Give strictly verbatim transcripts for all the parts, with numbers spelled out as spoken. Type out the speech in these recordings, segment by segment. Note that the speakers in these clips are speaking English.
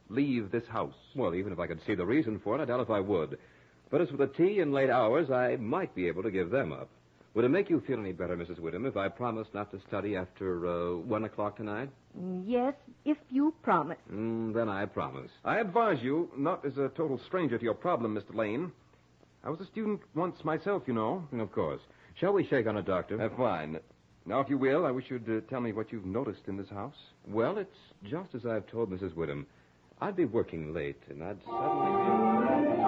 leave this house. Well, even if I could see the reason for it, I doubt if I would. But as for the tea and late hours, I might be able to give them up. Would it make you feel any better, Missus Whittam, if I promised not to study after uh, one o'clock tonight? Yes, if you promise. Mm, then I promise. I advise you, not as a total stranger to your problem, Mister Lane. I was a student once myself, you know. Of course. Shall we shake on it, Doctor? Uh, fine. Now, if you will, I wish you'd uh, tell me what you've noticed in this house. Well, it's just as I've told Missus Whittam. I'd be working late, and I'd suddenly be...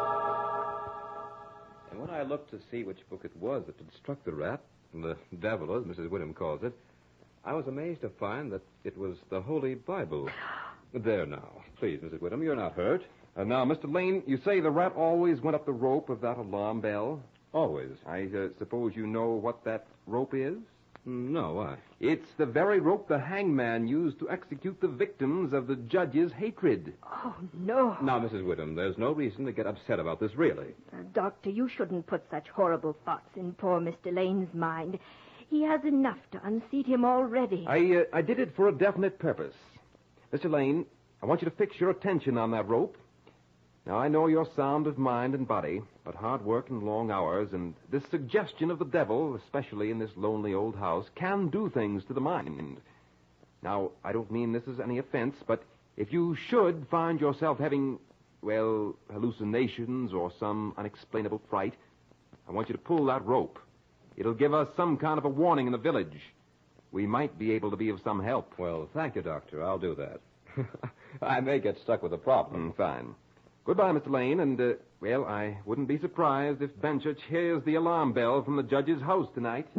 And when I looked to see which book it was that had struck the rat, the devil, as Missus Whittam calls it, I was amazed to find that it was the Holy Bible. There now. Please, Missus Whittam, you're not hurt. Uh, now, Mister Lane, you say the rat always went up the rope of that alarm bell? Always. I uh, suppose you know what that rope is? No, why? It's the very rope the hangman used to execute the victims of the judge's hatred. Oh, no. Now, Missus Whittam, there's no reason to get upset about this, really. Uh, Doctor, you shouldn't put such horrible thoughts in poor Mister Lane's mind. He has enough to unseat him already. I, uh, I did it for a definite purpose. Mister Lane, I want you to fix your attention on that rope. Now, I know you're sound of mind and body, but hard work and long hours and this suggestion of the devil, especially in this lonely old house, can do things to the mind. Now, I don't mean this is any offense, but if you should find yourself having, well, hallucinations or some unexplainable fright, I want you to pull that rope. It'll give us some kind of a warning in the village. We might be able to be of some help. Well, thank you, Doctor. I'll do that. I may get stuck with a problem. Mm, fine. Goodbye, Mister Lane, and, uh, well, I wouldn't be surprised if Benchurch hears the alarm bell from the judge's house tonight.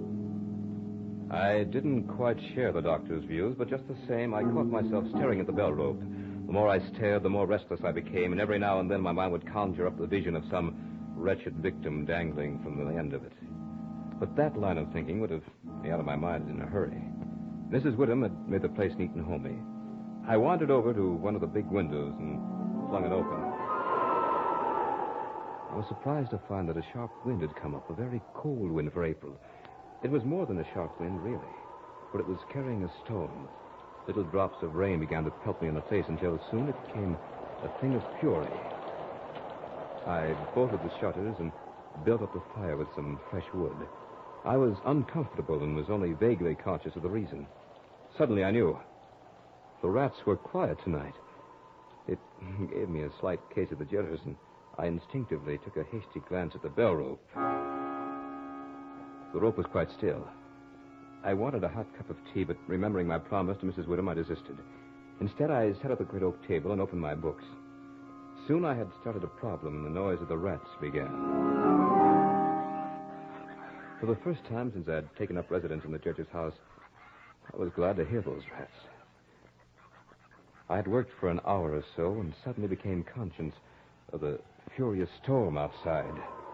I didn't quite share the doctor's views, but just the same, I caught myself staring at the bell rope. The more I stared, the more restless I became, and every now and then my mind would conjure up the vision of some wretched victim dangling from the end of it. But that line of thinking would have me out of my mind in a hurry. Missus Whittam had made the place neat and homey. I wandered over to one of the big windows and flung it open. I was surprised to find that a sharp wind had come up, a very cold wind for April. It was more than a sharp wind, really, for it was carrying a stone. Little drops of rain began to pelt me in the face until soon it became a thing of fury. I bolted the shutters and built up the fire with some fresh wood. I was uncomfortable and was only vaguely conscious of the reason. Suddenly I knew. The rats were quiet tonight. It gave me a slight case of the jitters, and I instinctively took a hasty glance at the bell rope. The rope was quite still. I wanted a hot cup of tea, but remembering my promise to Missus Whittam, I desisted. Instead, I sat at the great oak table and opened my books. Soon I had started a problem, and the noise of the rats began. For the first time since I had taken up residence in the judge's house, I was glad to hear those rats. I had worked for an hour or so and suddenly became conscious of the furious storm outside.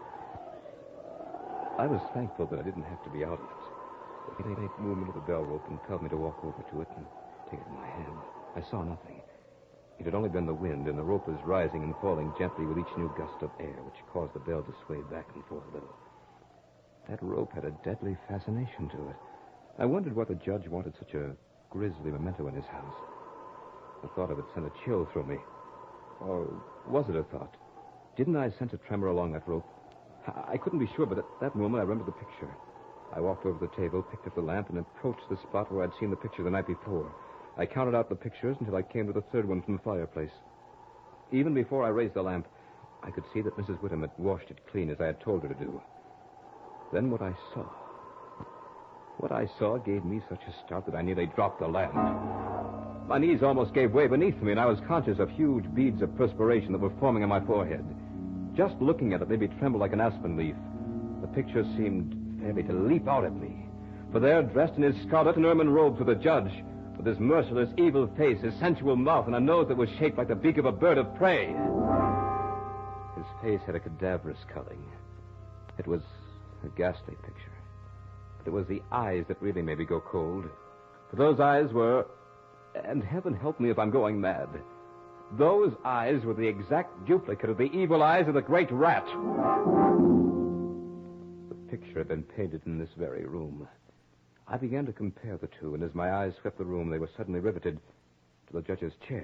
I was thankful that I didn't have to be out of it. The faint movement of the bell rope compelled me to walk over to it and take it in my hand. I saw nothing. It had only been the wind, and the rope was rising and falling gently with each new gust of air, which caused the bell to sway back and forth a little. That rope had a deadly fascination to it. I wondered why the judge wanted such a grisly memento in his house. The thought of it sent a chill through me. Or was it a thought? Didn't I sense a tremor along that rope? I, I couldn't be sure, but at that moment I remembered the picture. I walked over to the table, picked up the lamp, and approached the spot where I'd seen the picture the night before. I counted out the pictures until I came to the third one from the fireplace. Even before I raised the lamp, I could see that Missus Whittam had washed it clean as I had told her to do. Then what I saw... What I saw gave me such a start that I nearly dropped the lamp. My knees almost gave way beneath me, and I was conscious of huge beads of perspiration that were forming on my forehead. Just looking at it made me tremble like an aspen leaf. The picture seemed fairly to leap out at me. For there, dressed in his scarlet and ermine robes with the judge, with his merciless, evil face, his sensual mouth, and a nose that was shaped like the beak of a bird of prey. His face had a cadaverous coloring. It was a ghastly picture. But it was the eyes that really made me go cold. For those eyes were... And heaven help me if I'm going mad. Those eyes were the exact duplicate of the evil eyes of the great rat. The picture had been painted in this very room. I began to compare the two, and as my eyes swept the room, they were suddenly riveted to the judge's chair.